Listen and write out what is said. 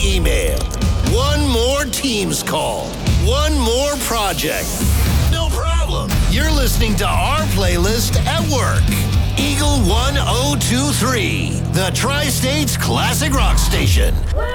email, one more Teams call, one more project. No problem. You're listening to our playlist at work. Eagle 1023, the Tri-States Classic Rock Station.